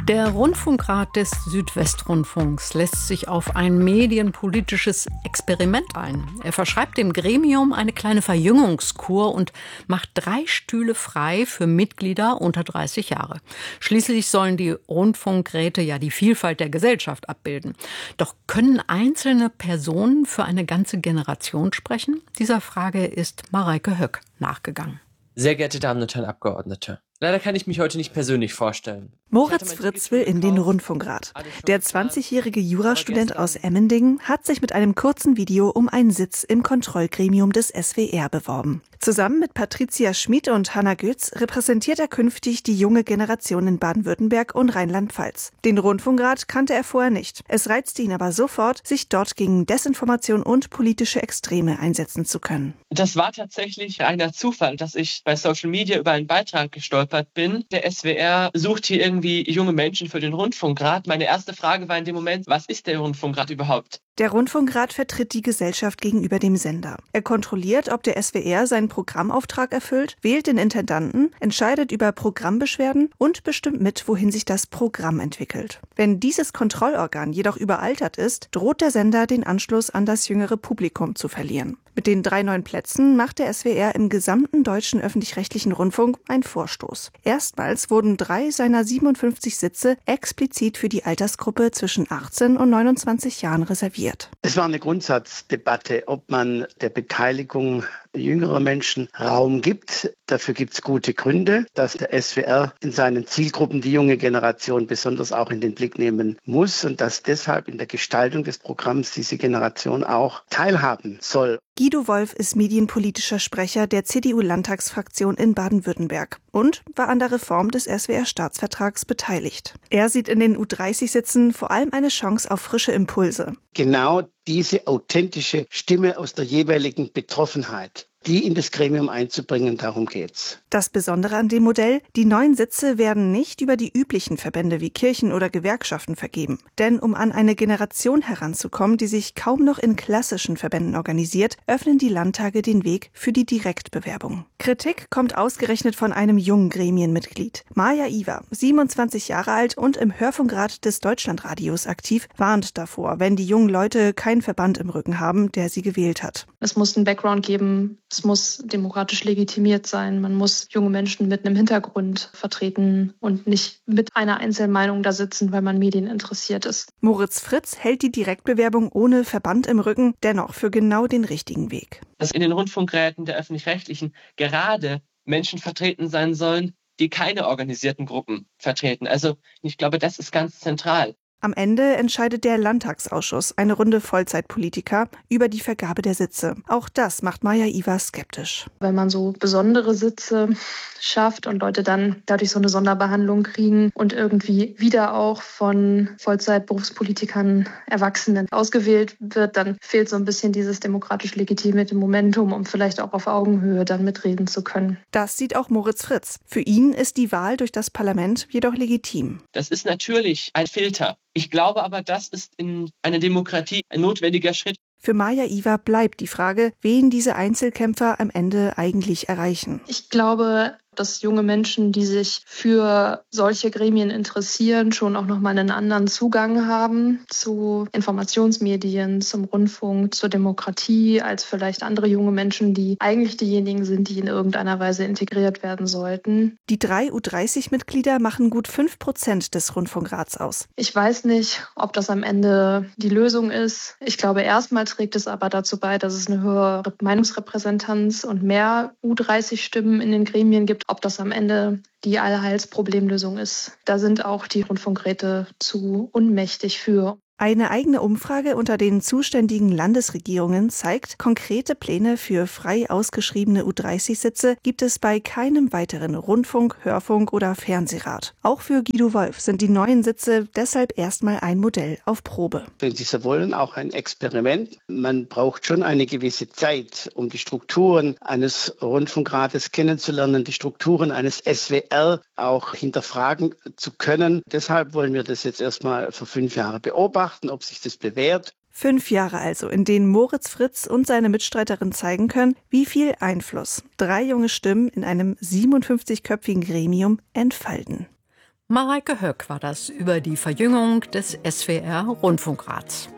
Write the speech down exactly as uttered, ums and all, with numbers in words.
Der Rundfunkrat des Südwestrundfunks lässt sich auf ein medienpolitisches Experiment ein. Er verschreibt dem Gremium eine kleine Verjüngungskur und macht drei Stühle frei für Mitglieder unter dreißig Jahre. Schließlich sollen die Rundfunkräte ja die Vielfalt der Gesellschaft abbilden. Doch können einzelne Personen für eine ganze Generation sprechen? Dieser Frage ist Mareike Höck nachgegangen. Sehr geehrte Damen und Herren Abgeordnete, leider kann ich mich heute nicht persönlich vorstellen. Moritz Fritz will in den Rundfunkrat. Der zwanzigjährige Jurastudent aus Emmendingen hat sich mit einem kurzen Video um einen Sitz im Kontrollgremium des S W R beworben. Zusammen mit Patricia Schmid und Hannah Götz repräsentiert er künftig die junge Generation in Baden-Württemberg und Rheinland-Pfalz. Den Rundfunkrat kannte er vorher nicht. Es reizte ihn aber sofort, sich dort gegen Desinformation und politische Extreme einsetzen zu können. Das war tatsächlich reiner Zufall, dass ich bei Social Media über einen Beitrag gestolpert bin. Der S W R sucht hier irgendwie junge Menschen für den Rundfunkrat. Meine erste Frage war in dem Moment, was ist der Rundfunkrat überhaupt? Der Rundfunkrat vertritt die Gesellschaft gegenüber dem Sender. Er kontrolliert, ob der S W R seinen Programmauftrag erfüllt, wählt den Intendanten, entscheidet über Programmbeschwerden und bestimmt mit, wohin sich das Programm entwickelt. Wenn dieses Kontrollorgan jedoch überaltert ist, droht der Sender, den Anschluss an das jüngere Publikum zu verlieren. Mit den drei neuen Plätzen macht der S W R im gesamten deutschen öffentlich-rechtlichen Rundfunk einen Vorstoß. Erstmals wurden drei seiner siebenundfünfzig Sitze explizit für die Altersgruppe zwischen achtzehn und neunundzwanzig Jahren reserviert. Es war eine Grundsatzdebatte, ob man der Beteiligung jüngerer Menschen Raum gibt. Dafür gibt es gute Gründe, dass der S W R in seinen Zielgruppen die junge Generation besonders auch in den Blick nehmen muss und dass deshalb in der Gestaltung des Programms diese Generation auch teilhaben soll. Guido Wolf ist medienpolitischer Sprecher der C D U-Landtagsfraktion in Baden-Württemberg und war an der Reform des S W R-Staatsvertrags beteiligt. Er sieht in den U dreißig Sitzen vor allem eine Chance auf frische Impulse. Genau diese authentische Stimme aus der jeweiligen Betroffenheit, die in das Gremium einzubringen, darum geht's. Das Besondere an dem Modell, die neuen Sitze werden nicht über die üblichen Verbände wie Kirchen oder Gewerkschaften vergeben. Denn um an eine Generation heranzukommen, die sich kaum noch in klassischen Verbänden organisiert, öffnen die Landtage den Weg für die Direktbewerbung. Kritik kommt ausgerechnet von einem jungen Gremienmitglied. Maja Iwer, siebenundzwanzig Jahre alt und im Hörfunkrat des Deutschlandradios aktiv, warnt davor, wenn die jungen Leute keinen Verband im Rücken haben, der sie gewählt hat. Es muss einen Background geben. Es muss demokratisch legitimiert sein. Man muss junge Menschen mit einem Hintergrund vertreten und nicht mit einer Einzelmeinung da sitzen, weil man Medien interessiert ist. Moritz Fritz hält die Direktbewerbung ohne Verband im Rücken dennoch für genau den richtigen Weg. Dass in den Rundfunkräten der Öffentlich-Rechtlichen gerade Menschen vertreten sein sollen, die keine organisierten Gruppen vertreten. Also ich glaube, das ist ganz zentral. Am Ende entscheidet der Landtagsausschuss, eine Runde Vollzeitpolitiker, über die Vergabe der Sitze. Auch das macht Maja Iwer skeptisch. Wenn man so besondere Sitze schafft und Leute dann dadurch so eine Sonderbehandlung kriegen und irgendwie wieder auch von Vollzeitberufspolitikern, Erwachsenen ausgewählt wird, dann fehlt so ein bisschen dieses demokratisch legitimierte Momentum, um vielleicht auch auf Augenhöhe dann mitreden zu können. Das sieht auch Moritz Fritz. Für ihn ist die Wahl durch das Parlament jedoch legitim. Das ist natürlich ein Filter. Ich glaube aber, das ist in einer Demokratie ein notwendiger Schritt. Für Maja Iwer bleibt die Frage, wen diese Einzelkämpfer am Ende eigentlich erreichen. Ich glaube, dass junge Menschen, die sich für solche Gremien interessieren, schon auch nochmal einen anderen Zugang haben zu Informationsmedien, zum Rundfunk, zur Demokratie, als vielleicht andere junge Menschen, die eigentlich diejenigen sind, die in irgendeiner Weise integriert werden sollten. Die drei U dreißig Mitglieder machen gut fünf Prozent des Rundfunkrats aus. Ich weiß nicht, ob das am Ende die Lösung ist. Ich glaube, erstmal trägt es aber dazu bei, dass es eine höhere Meinungsrepräsentanz und mehr U dreißig Stimmen in den Gremien gibt. Ob das am Ende die Allheilsproblemlösung ist, da sind auch die Rundfunkräte zu unmächtig für. Eine eigene Umfrage unter den zuständigen Landesregierungen zeigt, konkrete Pläne für frei ausgeschriebene U dreißig Sitze gibt es bei keinem weiteren Rundfunk-, Hörfunk- oder Fernsehrat. Auch für Guido Wolf sind die neuen Sitze deshalb erstmal ein Modell auf Probe. Wenn Sie so wollen, auch ein Experiment. Man braucht schon eine gewisse Zeit, um die Strukturen eines Rundfunkrates kennenzulernen, die Strukturen eines S W R auch hinterfragen zu können. Deshalb wollen wir das jetzt erstmal für fünf Jahre beobachten, ob sich das bewährt. Fünf Jahre also, in denen Moritz Fritz und seine Mitstreiterin zeigen können, wie viel Einfluss drei junge Stimmen in einem siebenundfünfzigköpfigen Gremium entfalten. Mareike Höck war das über die Verjüngung des S W R-Rundfunkrats.